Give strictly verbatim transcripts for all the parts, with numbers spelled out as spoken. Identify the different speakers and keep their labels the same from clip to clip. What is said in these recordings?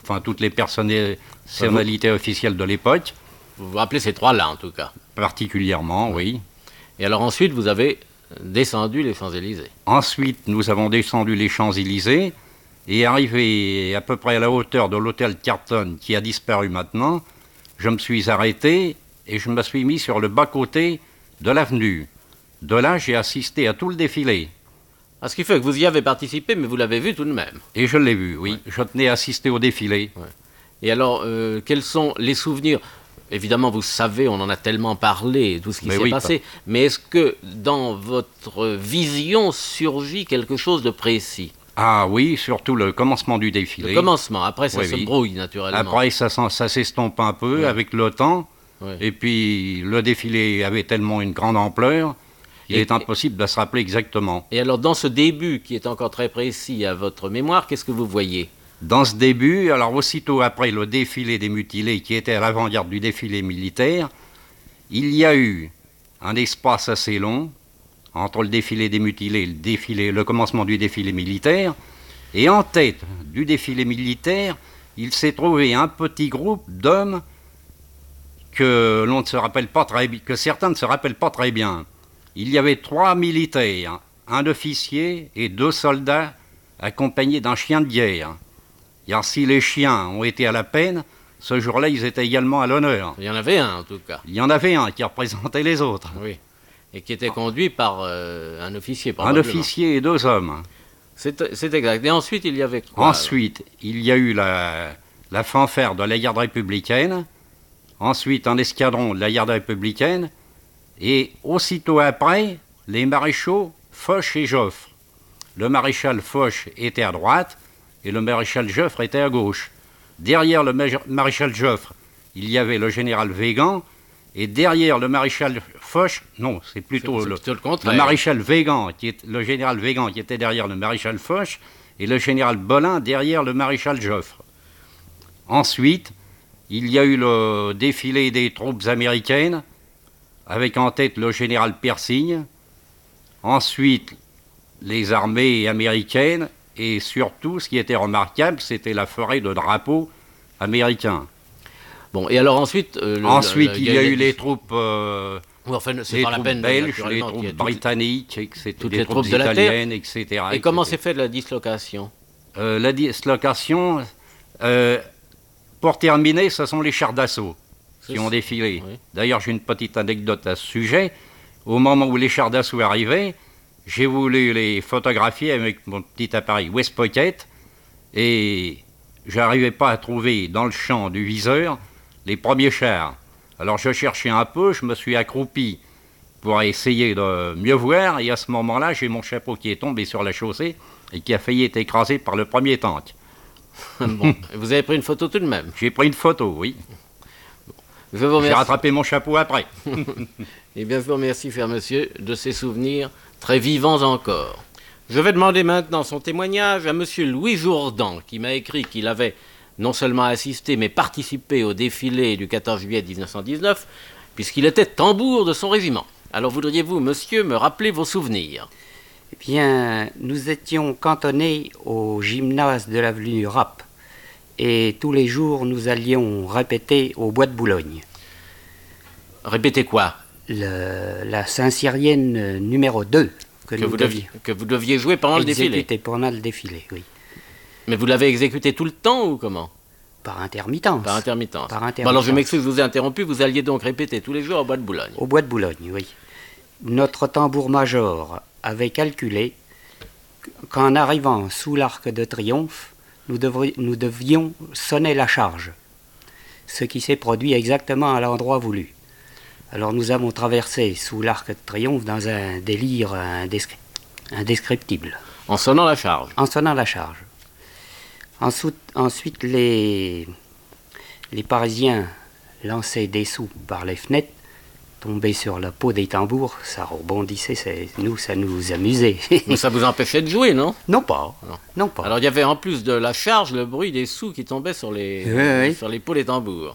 Speaker 1: enfin toutes les personnalités officielles de l'époque.
Speaker 2: Vous vous rappelez ces trois-là, en tout cas?
Speaker 1: Particulièrement, oui.
Speaker 2: Et alors ensuite, vous avez descendu les Champs-Élysées.
Speaker 1: Ensuite, nous avons descendu les Champs-Élysées et arrivé à peu près à la hauteur de l'hôtel Carton, qui a disparu maintenant, je me suis arrêté et je me suis mis sur le bas-côté de l'avenue. De là, j'ai assisté à tout le défilé.
Speaker 2: Ah, ce qui fait que vous y avez participé, mais vous l'avez vu tout de même.
Speaker 1: Et je l'ai vu, oui.
Speaker 2: Ouais.
Speaker 1: Je tenais à assister au défilé.
Speaker 2: Ouais. Et alors, euh, quels sont les souvenirs? Évidemment, vous savez, on en a tellement parlé, tout ce qui
Speaker 1: Mais
Speaker 2: s'est
Speaker 1: oui,
Speaker 2: passé. Pas... Mais est-ce que dans votre vision surgit quelque chose de précis?
Speaker 1: Ah oui, surtout le commencement du défilé.
Speaker 2: Le commencement, après ça
Speaker 1: oui,
Speaker 2: se
Speaker 1: oui.
Speaker 2: brouille naturellement.
Speaker 1: Après ça, ça s'estompe un peu, oui, avec le temps. Oui. Et puis le défilé avait tellement une grande ampleur, il et, est impossible de se rappeler exactement.
Speaker 2: Et alors dans ce début qui est encore très précis à votre mémoire, qu'est-ce que vous voyez?
Speaker 1: Dans ce début, alors aussitôt après le défilé des mutilés qui était à l'avant-garde du défilé militaire, il y a eu un espace assez long entre le défilé des mutilés et le, défilé, le commencement du défilé militaire. Et en tête du défilé militaire, il s'est trouvé un petit groupe d'hommes que l'on ne se rappelle pas très bien, que certains ne se rappellent pas très bien. Il y avait trois militaires, un officier et deux soldats accompagnés d'un chien de guerre. Car si les chiens ont été à la peine, ce jour-là, ils étaient également à l'honneur.
Speaker 2: Il y en avait un, en tout cas.
Speaker 1: Il y en avait un qui représentait les autres.
Speaker 2: Oui, et qui était conduit par euh, un officier,
Speaker 1: Un officier et deux hommes.
Speaker 2: C'est exact. Et ensuite, il y avait quoi?
Speaker 1: Ensuite, alors il y a eu la, la fanfare de la garde républicaine. Ensuite, un escadron de la garde républicaine. Et aussitôt après, les maréchaux Foch et Joffre. Le maréchal Foch était à droite et le maréchal Joffre était à gauche. Derrière le maréchal Joffre, il y avait le général Weygand, et derrière le maréchal Foch, non, c'est plutôt, le,
Speaker 2: plutôt le contraire.
Speaker 1: Le maréchal Weygand, qui est le général Weygand qui était derrière le maréchal Foch, et le général Bolin derrière le maréchal Joffre. Ensuite, il y a eu le défilé des troupes américaines, avec en tête le général Persigne. Ensuite, les armées américaines. Et surtout, ce qui était remarquable, c'était la forêt de drapeaux américains.
Speaker 2: Bon, et alors ensuite... Euh, le,
Speaker 1: ensuite,
Speaker 2: le,
Speaker 1: il y a eu les troupes, euh,
Speaker 2: oui, enfin,
Speaker 1: les
Speaker 2: pas
Speaker 1: troupes
Speaker 2: la peine,
Speaker 1: belges, les troupes britanniques, et cetera,
Speaker 2: toutes
Speaker 1: les,
Speaker 2: les
Speaker 1: troupes
Speaker 2: troupes de la
Speaker 1: italiennes,
Speaker 2: terre.
Speaker 1: et cetera.
Speaker 2: Et comment s'est faite la dislocation?
Speaker 1: euh, La dislocation, euh, pour terminer, ce sont les chars d'assaut qui ont défilé. Oui. D'ailleurs, j'ai une petite anecdote à ce sujet. Au moment où les chars d'assaut arrivaient, j'ai voulu les photographier avec mon petit appareil West Pocket et j'arrivais pas à trouver dans le champ du viseur les premiers chars. Alors je cherchais un peu, je me suis accroupi pour essayer de mieux voir et à ce moment-là, j'ai mon chapeau qui est tombé sur la chaussée et qui a failli être écrasé par le premier tank.
Speaker 2: Bon, vous avez pris une photo tout de même?
Speaker 1: J'ai pris une photo, oui.
Speaker 2: Je vous remercie.
Speaker 1: J'ai rattrapé mon chapeau après.
Speaker 2: Eh bien, je vous remercie, cher monsieur, de ces souvenirs très vivants encore. Je vais demander maintenant son témoignage à monsieur Louis Jourdan, qui m'a écrit qu'il avait non seulement assisté, mais participé au défilé du quatorze juillet mille neuf cent dix-neuf, puisqu'il était tambour de son régiment. Alors voudriez-vous, monsieur, me rappeler vos souvenirs?
Speaker 3: Eh bien, nous étions cantonnés au gymnase de l'avenue Rapp, et tous les jours, nous allions répéter au bois de Boulogne.
Speaker 2: Répéter quoi? Le,
Speaker 3: la Saint-Cyrienne numéro deux. Que,
Speaker 2: que, vous deviez, que vous deviez jouer pendant le défilé.
Speaker 3: Exécuter pendant le défilé, oui.
Speaker 2: Mais vous l'avez exécuté tout le temps ou comment?
Speaker 3: Par intermittence.
Speaker 2: Par intermittence.
Speaker 3: Par intermittence.
Speaker 2: Bon, alors je m'excuse, je vous ai interrompu, vous alliez donc répéter tous les jours au bois de Boulogne.
Speaker 3: Au bois de Boulogne, oui. Notre tambour-major avait calculé qu'en arrivant sous l'Arc de Triomphe, nous, devri, nous devions sonner la charge. Ce qui s'est produit exactement à l'endroit voulu. Alors nous avons traversé sous l'Arc de Triomphe dans un délire indescri indescriptible.
Speaker 2: En sonnant la charge.
Speaker 3: En sonnant la charge. Ensuite, ensuite les, les Parisiens lançaient des sous par les fenêtres, tombaient sur la peau des tambours, ça rebondissait, nous, ça nous amusait.
Speaker 2: Mais ça vous empêchait de jouer, non?
Speaker 3: Non pas.
Speaker 2: Non.
Speaker 3: non pas.
Speaker 2: Alors il y avait en plus de la charge le bruit des sous qui tombaient sur les,
Speaker 3: oui, oui.
Speaker 2: sur les peaux des tambours.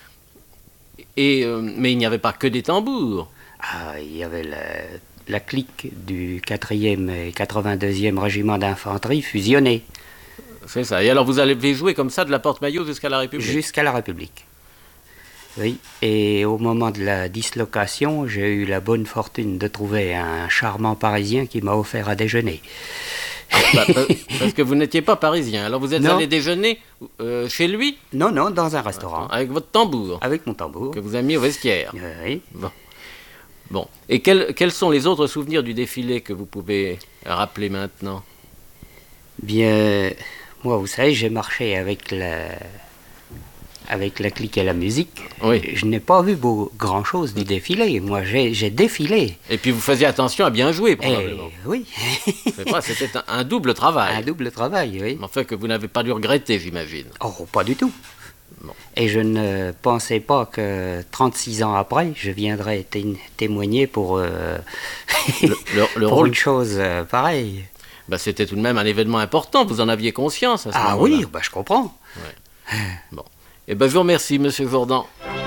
Speaker 2: Et, euh, mais il n'y avait pas que des tambours.
Speaker 3: Ah, il y avait la, la clique du quatrième et quatre-vingt-deuxième régiment d'infanterie fusionnée.
Speaker 2: C'est ça. Et alors vous allez jouer comme ça de la Porte-Maillot jusqu'à la République?
Speaker 3: Jusqu'à la République. Oui, et au moment de la dislocation, j'ai eu la bonne fortune de trouver un charmant Parisien qui m'a offert à déjeuner.
Speaker 2: Bah, parce que vous n'étiez pas parisien. Alors vous êtes
Speaker 3: non.
Speaker 2: allé déjeuner euh, chez lui?
Speaker 3: Non, non, dans un restaurant.
Speaker 2: Avec votre tambour?
Speaker 3: Avec mon tambour.
Speaker 2: Que vous avez mis au vestiaire?
Speaker 3: Euh, oui.
Speaker 2: Bon. Bon. Et quels, quels sont les autres souvenirs du défilé que vous pouvez rappeler maintenant?
Speaker 3: Bien, moi, vous savez, j'ai marché avec la... avec la clique et la musique.
Speaker 2: Oui.
Speaker 3: Je n'ai pas vu beau, grand-chose du défilé. Moi, j'ai, j'ai défilé.
Speaker 2: Et puis vous faisiez attention à bien jouer,
Speaker 3: Et,
Speaker 2: probablement.
Speaker 3: oui.
Speaker 2: C'est pas, c'était un, un double travail.
Speaker 3: Un double travail, oui.
Speaker 2: Mais enfin, que vous n'avez pas dû regretter, j'imagine.
Speaker 3: Oh, pas du tout.
Speaker 2: Bon.
Speaker 3: Et je ne pensais pas que trente-six ans après, je viendrais té- témoigner pour, euh,
Speaker 2: Le, le, le
Speaker 3: pour
Speaker 2: rôle,
Speaker 3: une chose euh, pareille.
Speaker 2: bah, c'était tout de même un événement important. Vous en aviez conscience à ce
Speaker 3: Ah
Speaker 2: moment-là?
Speaker 3: oui, bah, je comprends.
Speaker 2: Bon. Eh ben, je vous remercie, Monsieur Jourdan.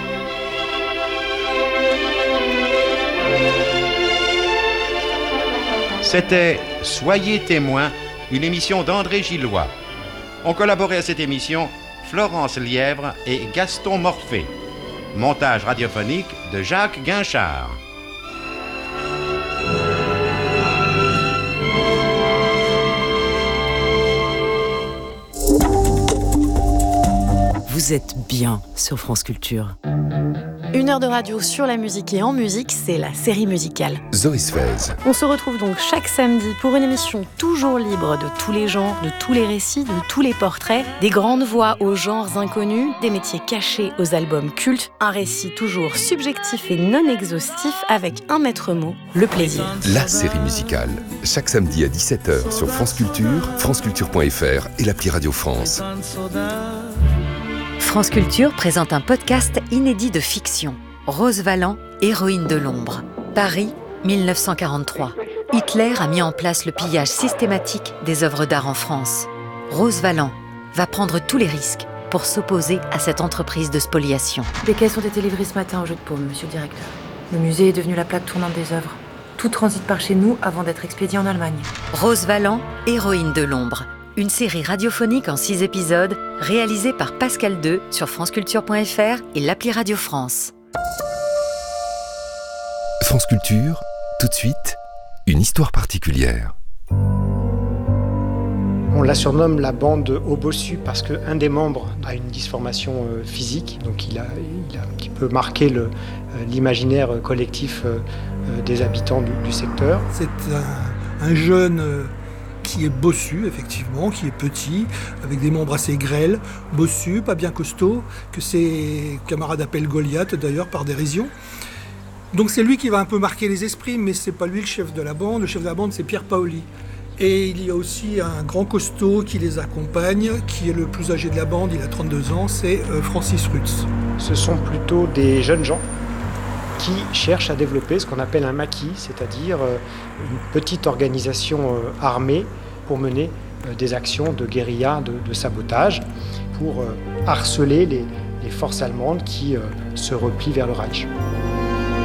Speaker 4: C'était Soyez témoins, une émission d'André Gillois. Ont collaboré à cette émission Florence Lièvre et Gaston Morphée. Montage radiophonique de Jacques Guinchard.
Speaker 5: Vous êtes bien sur France Culture.
Speaker 6: Une heure de radio sur la musique et en musique, c'est la série musicale.
Speaker 7: Zoé Sfez.
Speaker 6: On se retrouve donc chaque samedi pour une émission toujours libre de tous les genres, de tous les récits, de tous les portraits, des grandes voix aux genres inconnus, des métiers cachés aux albums cultes, un récit toujours subjectif et non exhaustif avec un maître mot, le plaisir.
Speaker 7: La série musicale. Chaque samedi à dix-sept heures sur France Culture, franceculture point f r et l'appli Radio France.
Speaker 8: France Culture présente un podcast inédit de fiction. Rose Valland, héroïne de l'ombre. Paris, dix-neuf cent quarante-trois. Hitler a mis en place le pillage systématique des œuvres d'art en France. Rose Valland va prendre tous les risques pour s'opposer à cette entreprise de spoliation.
Speaker 9: Les caisses ont été livrées ce matin au jeu de paume, monsieur le directeur. Le musée est devenu la plaque tournante des œuvres. Tout transite par chez nous avant d'être expédié en Allemagne.
Speaker 8: Rose Valland, héroïne de l'ombre. Une série radiophonique en six épisodes, réalisée par Pascal deux sur franceculture point f r et l'appli Radio France.
Speaker 7: France Culture, tout de suite, une histoire particulière.
Speaker 10: On la surnomme la bande au bossu parce qu'un des membres a une dysformation euh, physique, donc il a, il a un petit peu marqué le, euh, l'imaginaire collectif euh, euh, des habitants du, du secteur.
Speaker 11: C'est un, un jeune euh, qui est bossu, effectivement, qui est petit, avec des membres assez grêles, bossu, pas bien costaud, que ses camarades appellent Goliath d'ailleurs par dérision. Donc c'est lui qui va un peu marquer les esprits, mais c'est pas lui le chef de la bande. Le chef de la bande, c'est Pierre Paoli. Et il y a aussi un grand costaud qui les accompagne, qui est le plus âgé de la bande, il a trente-deux ans, c'est Francis Rutz.
Speaker 10: Ce sont plutôt des jeunes gens qui cherchent à développer ce qu'on appelle un maquis, c'est-à-dire une petite organisation armée pour mener des actions de guérilla, de, de sabotage, pour harceler les, les forces allemandes qui se replient vers le Reich.